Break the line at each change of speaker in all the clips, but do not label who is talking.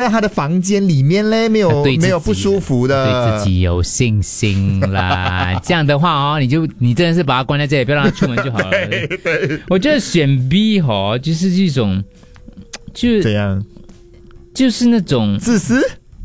在他的房间里面嘞，没有不舒服的，
对自己有信心啦。这样的话你真的是把他关在这里，不要让他出门就好了。对，我觉得选 B 就是一种，就
怎样，
就是那种
自私。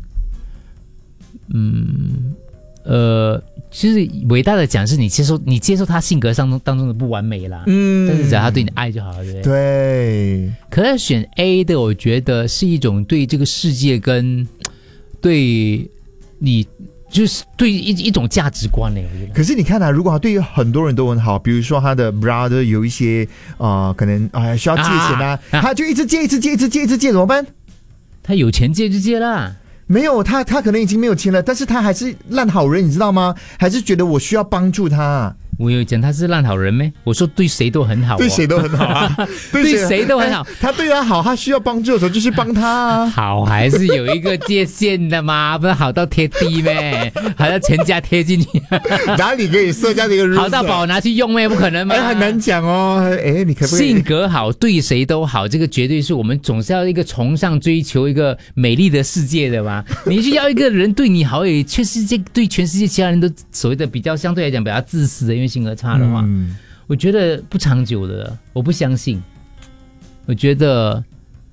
其实伟大的讲是你接受他性格当中的不完美啦，但是只要他对你爱就好了，对不对？
对。
可是选 A 的，我觉得是一种对这个世界跟对你就是对一种价值观嘞，我觉得。
可是你看啊，如果他对很多人都很好，比如说他的 brother 有一些可能需要借钱他就一直借怎么办？他
有钱借就借啦。
没有，他可能已经没有钱了，但是他还是烂好人，你知道吗？还是觉得我需要帮助他。
我有讲他是烂好人咩？我说对谁都很好，
对谁都很好啊，
对谁都很好。
他对他好，他需要帮助的时候就去帮他啊。
好还是有一个界限的嘛，不是好到贴地咩？好到全家贴进去，
哪里可以设这样的一个 rules？
好到把我拿去用咩？不可能嘛。
很难讲哦。你可不可以
性格好，对谁都好？这个绝对是我们总是要一个崇尚追求一个美丽的世界的嘛。你去要一个人对你好，也确实对全世界其他人都所谓的比较相对来讲比较自私的，因为性格差的话。我觉得不长久的，我不相信。我觉得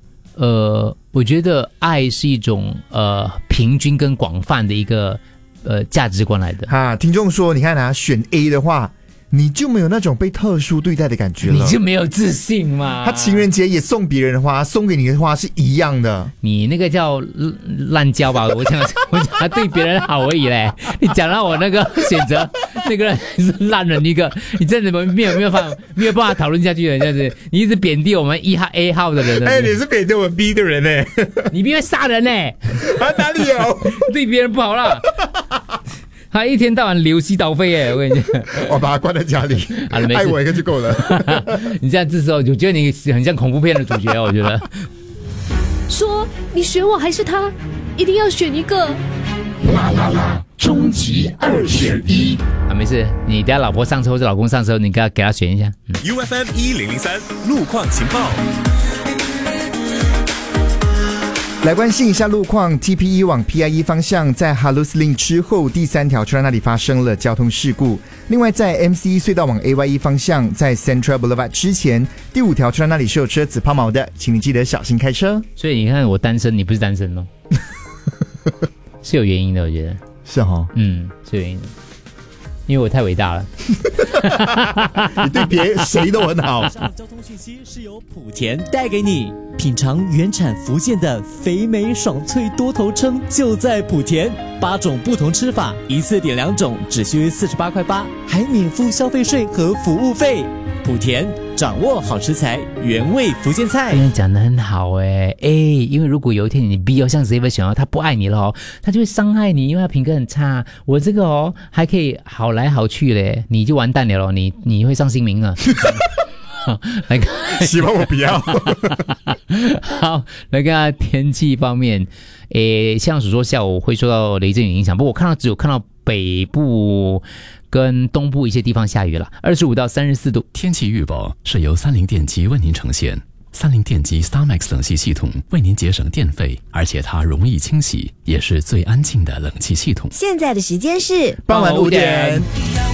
爱是一种平均跟广泛的一个价值观来的。
听众说，你看选 A 的话，你就没有那种被特殊对待的感觉了，
你就没有自信嘛。
他情人节也送别人的花，送给你的花是一样的。
你那个叫滥交吧？我讲他对别人好而已嘞。你讲到我那个选择那个人是烂人一个，你真的没有办法讨论下去的这样子。你一直贬低我们A 号的人。
你是贬低我们 B 的人呢？
你别杀人呢？
哪里有？
对别人不好啦。他一天到晚流西倒飞我跟你讲，
我把他关在家里，爱我一个就够了。
你这样子说，我觉得你很像恐怖片的主角，我觉得。
说你选我还是他，一定要选一个。
终极2选1。
没事，你等下老婆上车或者老公上车，你给他选一下。
UFM 1003路况情报。
来关心一下路况 ，TPE 往 PIE 方向在 Halusling 之后第3条车站那里发生了交通事故。另外在 MCE 隧道往 AYE 方向在 Central Boulevard 之前第5条车站那里是有车子抛锚的，请你记得小心开车。
所以你看我单身，你不是单身咯？是有原因的，我觉得
是齁，
是有原因的。因为我太伟大了。
你对谁都很好。
交通讯息是由莆田带给你，品尝原产福建的肥美爽脆多头称就在莆田，8种不同吃法，一次点2种，只需48.8块，还免付消费税和服务费。莆田掌握好食材，原味福建菜。
讲得很好因为如果有一天你逼像 Xavier 选他不爱你了他就会伤害你，因为他品格很差。我这个还可以好来好去嘞，你就完蛋了你会上新名了。来看，
希望我不要。
好，来看天气方面，像所说下午会受到雷阵雨影响，不过我只有看到北部跟东部一些地方下雨了，25到34度。
天气预报是由30电机为您呈现。30电机 StarMax 冷气系统为您节省电费，而且它容易清洗，也是最安静的冷气系统。
现在的时间是
傍晚5点。